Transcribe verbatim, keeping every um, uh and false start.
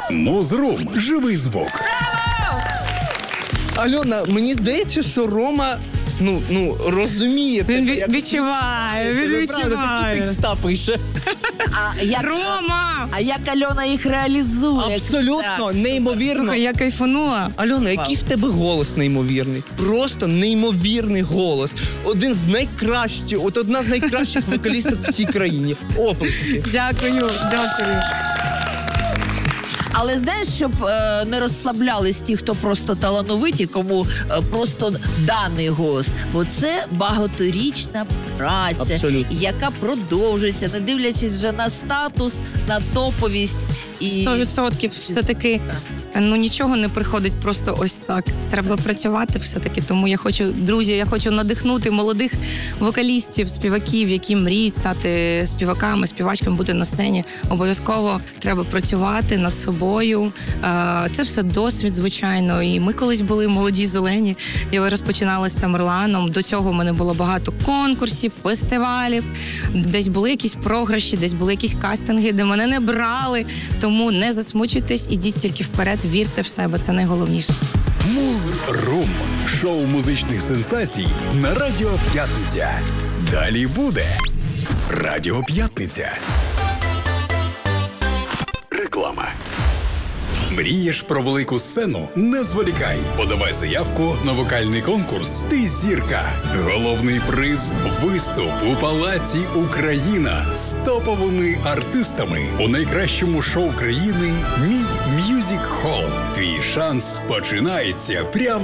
Музрум. Живий звук. Альона, мені здається, що Рома, ну, ну, розуміє. Він тебе, як відчуває, він ви правда, відчуває. такі текста пише. А як, Рома! а як Альона їх реалізує? Абсолютно, Так. неймовірно. Слухай, я кайфанула. Альона, який в тебе голос неймовірний. Просто неймовірний голос. Один з найкращих, от одна з найкращих вокалісток в цій країні. Оплески. Дякую, дякую. Але знаєш, щоб е, не розслаблялись ті, хто просто талановиті, кому е, просто даний голос. Бо це багаторічна праця, Абсолютно. яка продовжується, не дивлячись вже на статус, на топовість. І... Сто відсотків все-таки ну нічого не приходить просто ось так. Треба працювати все-таки. Тому я хочу, друзі, я хочу надихнути молодих вокалістів, співаків, які мріють стати співаками, співачками, бути на сцені. Обов'язково треба працювати над собою. Е, Це все досвід, звичайно. І ми колись були молоді, зелені. Я розпочинала з Тамерланом. До цього в мене було багато конкурсів, фестивалів. Десь були якісь програші, десь були якісь кастинги, де мене не брали. Тому не засмучуйтесь, ідіть тільки вперед, вірте в себе, це найголовніше. Музрум. Шоу музичних сенсацій на Радіо П'ятниця. Далі буде Радіо П'ятниця. Реклама. Мрієш про велику сцену? Не зволікай. Подавай заявку на вокальний конкурс «Ти зірка». Головний приз – виступ у Палаці Україна з топовими артистами у найкращому шоу країни «Мідь М'юзік Холл». Твій шанс починається прямо